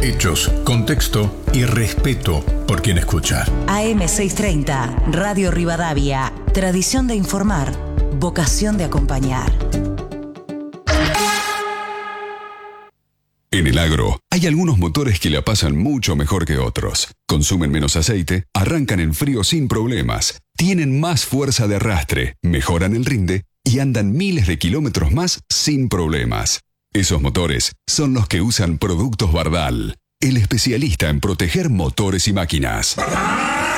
Hechos, contexto y respeto por quien escucha. AM630, Radio Rivadavia. Tradición de informar, vocación de acompañar. En el agro, hay algunos motores que la pasan mucho mejor que otros. Consumen menos aceite, arrancan en frío sin problemas, tienen más fuerza de arrastre, mejoran el rinde y andan miles de kilómetros más sin problemas. Esos motores son los que usan Productos Bardal, el especialista en proteger motores y máquinas.